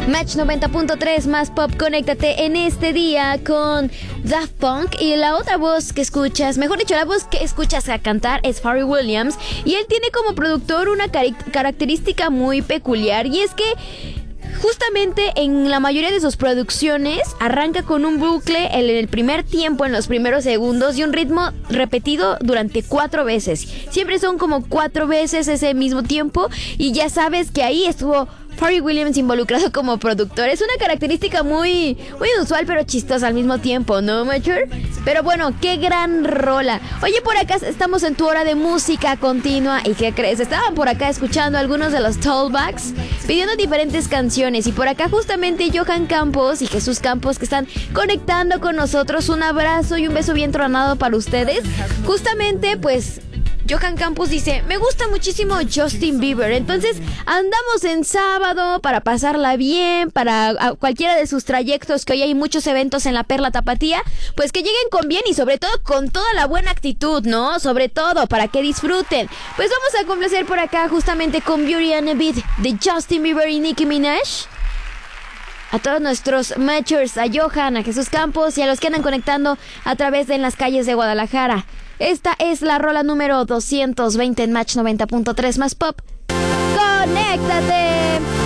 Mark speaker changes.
Speaker 1: Match 90.3 más pop, conéctate en este día con Daft Punk. Y la otra voz que escuchas, mejor dicho, la voz que escuchas a cantar es Pharrell Williams. Y él tiene como productor una característica muy peculiar, y es que justamente en la mayoría de sus producciones arranca con un bucle en el primer tiempo, en los primeros segundos, y un ritmo repetido durante 4 veces. Siempre son como 4 veces ese mismo tiempo, y ya sabes que ahí estuvo Pharrell Williams involucrado como productor. Es una característica muy inusual, pero chistosa al mismo tiempo, ¿no, Mature? Pero bueno, qué gran rola. Oye, por acá estamos en tu hora de música continua. ¿Y qué crees? Estaban por acá escuchando algunos de los Tollbacks, pidiendo diferentes canciones. Y por acá justamente Johan Campos y Jesús Campos, que están conectando con nosotros. Un abrazo y un beso bien tronado para ustedes. Justamente, pues, Johan Campos dice: me gusta muchísimo Justin Bieber. Entonces andamos en sábado para pasarla bien, para cualquiera de sus trayectos, que hoy hay muchos eventos en la Perla Tapatía, pues que lleguen con bien y sobre todo con toda la buena actitud, ¿no? Sobre todo para que disfruten. Pues vamos a complacer por acá justamente con Beauty and a Beat de Justin Bieber y Nicki Minaj. A todos nuestros matchers, a Johan, a Jesús Campos y a los que andan conectando a través de En las Calles de Guadalajara. Esta es la rola número 220 en Match 90.3 más pop. ¡Conéctate!